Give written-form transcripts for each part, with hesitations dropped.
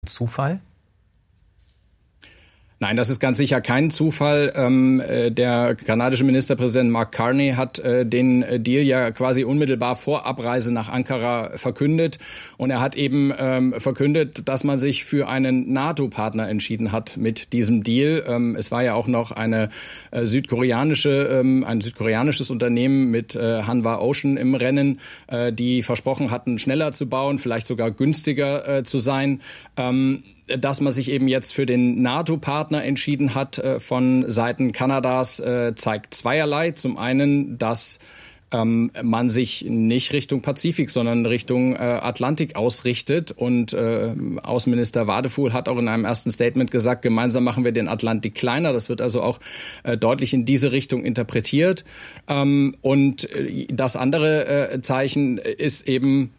Zufall? Nein, das ist ganz sicher kein Zufall. Der kanadische Ministerpräsident Mark Carney hat den Deal ja quasi unmittelbar vor Abreise nach Ankara verkündet. Und er hat eben verkündet, dass man sich für einen NATO-Partner entschieden hat mit diesem Deal. Es war ja auch noch ein südkoreanisches Unternehmen mit Hanwha Ocean im Rennen, die versprochen hatten, schneller zu bauen, vielleicht sogar günstiger zu sein. Dass man sich eben jetzt für den NATO-Partner entschieden hat von Seiten Kanadas, zeigt zweierlei. Zum einen, dass man sich nicht Richtung Pazifik, sondern Richtung Atlantik ausrichtet. Und Außenminister Wadefuhl hat auch in einem ersten Statement gesagt, gemeinsam machen wir den Atlantik kleiner. Das wird also auch deutlich in diese Richtung interpretiert. Und das andere Zeichen ist eben...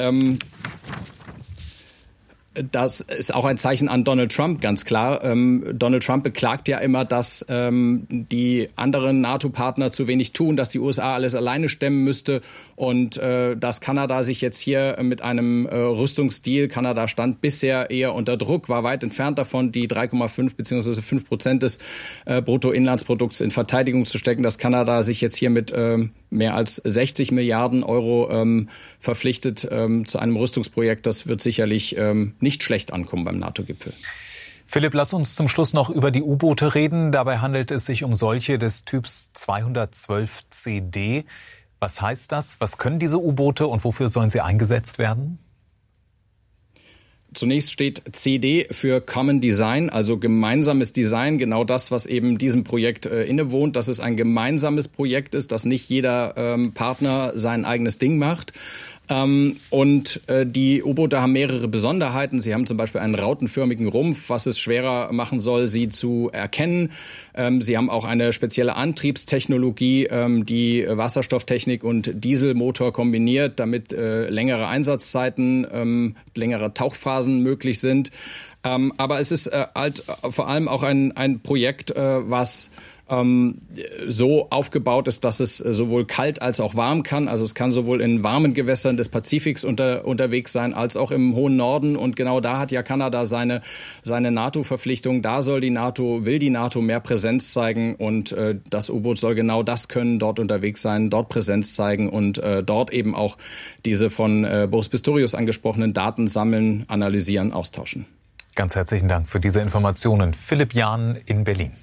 Das ist auch ein Zeichen an Donald Trump, ganz klar. Donald Trump beklagt ja immer, dass die anderen NATO-Partner zu wenig tun, dass die USA alles alleine stemmen müsste und dass Kanada sich jetzt hier mit einem Rüstungsdeal, Kanada stand bisher eher unter Druck, war weit entfernt davon, die 3,5 bzw. 5% des Bruttoinlandsprodukts in Verteidigung zu stecken, dass Kanada sich jetzt hier mit mehr als 60 Milliarden Euro verpflichtet zu einem Rüstungsprojekt. Das wird sicherlich nicht schlecht ankommen beim NATO-Gipfel. Philipp, lass uns zum Schluss noch über die U-Boote reden. Dabei handelt es sich um solche des Typs 212 CD. Was heißt das? Was können diese U-Boote und wofür sollen sie eingesetzt werden? Zunächst steht CD für Common Design, also gemeinsames Design, genau das, was eben diesem Projekt innewohnt, dass es ein gemeinsames Projekt ist, dass nicht jeder Partner sein eigenes Ding macht. Und die U-Boote haben mehrere Besonderheiten. Sie haben zum Beispiel einen rautenförmigen Rumpf, was es schwerer machen soll, sie zu erkennen. Sie haben auch eine spezielle Antriebstechnologie, die Wasserstofftechnik und Dieselmotor kombiniert, damit längere Einsatzzeiten, längere Tauchphasen möglich sind. Aber es ist halt vor allem auch ein Projekt, was so aufgebaut ist, dass es sowohl kalt als auch warm kann. Also es kann sowohl in warmen Gewässern des Pazifiks unterwegs sein, als auch im hohen Norden. Und genau da hat ja Kanada seine NATO-Verpflichtung. Da will die NATO mehr Präsenz zeigen. Und das U-Boot soll genau das können, dort unterwegs sein, dort Präsenz zeigen und dort eben auch diese von Boris Pistorius angesprochenen Daten sammeln, analysieren, austauschen. Ganz herzlichen Dank für diese Informationen. Philipp Jahn in Berlin.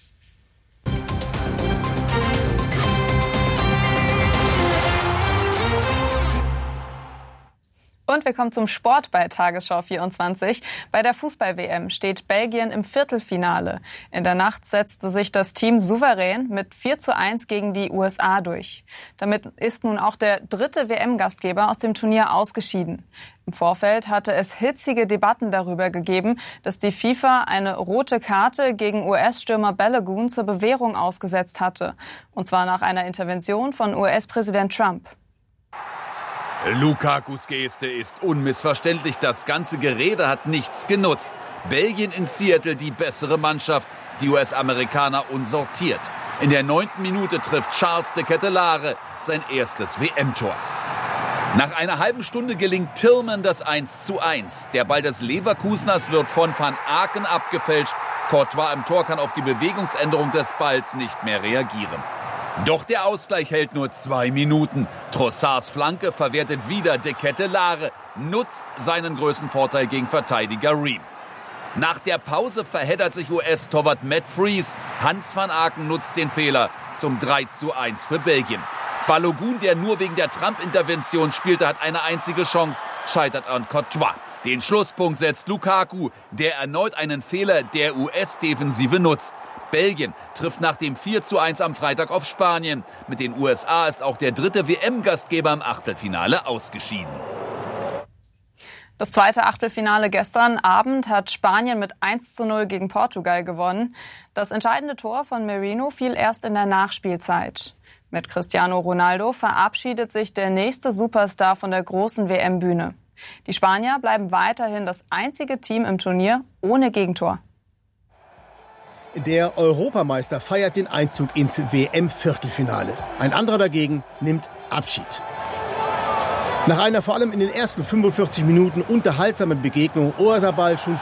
Und wir kommen zum Sport bei Tagesschau 24. Bei der Fußball-WM steht Belgien im Viertelfinale. In der Nacht setzte sich das Team souverän mit 4:1 gegen die USA durch. Damit ist nun auch der dritte WM-Gastgeber aus dem Turnier ausgeschieden. Im Vorfeld hatte es hitzige Debatten darüber gegeben, dass die FIFA eine rote Karte gegen US-Stürmer Balogun zur Bewährung ausgesetzt hatte. Und zwar nach einer Intervention von US-Präsident Trump. Lukakus Geste ist unmissverständlich. Das ganze Gerede hat nichts genutzt. Belgien in Seattle die bessere Mannschaft, die US-Amerikaner unsortiert. In der 9. Minute trifft Charles de Ketelaere sein erstes WM-Tor. Nach einer halben Stunde gelingt Tillman das 1:1. Der Ball des Leverkuseners wird von Van Aken abgefälscht. Courtois im Tor kann auf die Bewegungsänderung des Balls nicht mehr reagieren. Doch der Ausgleich hält nur 2 Minuten. Trossards Flanke verwertet wieder de Ketelaere, nutzt seinen größten Vorteil gegen Verteidiger Ream. Nach der Pause verheddert sich US-Torwart Matt Freese. Hans van Aken nutzt den Fehler zum 3:1 für Belgien. Balogun, der nur wegen der Trump-Intervention spielte, hat eine einzige Chance, scheitert an Courtois. Den Schlusspunkt setzt Lukaku, der erneut einen Fehler der US-Defensive nutzt. Belgien trifft nach dem 4:1 am Freitag auf Spanien. Mit den USA ist auch der dritte WM-Gastgeber im Achtelfinale ausgeschieden. Das zweite Achtelfinale gestern Abend hat Spanien mit 1:0 gegen Portugal gewonnen. Das entscheidende Tor von Merino fiel erst in der Nachspielzeit. Mit Cristiano Ronaldo verabschiedet sich der nächste Superstar von der großen WM-Bühne. Die Spanier bleiben weiterhin das einzige Team im Turnier ohne Gegentor. Der Europameister feiert den Einzug ins WM-Viertelfinale. Ein anderer dagegen nimmt Abschied. Nach einer vor allem in den ersten 45 Minuten unterhaltsamen Begegnung Oyarzabal schon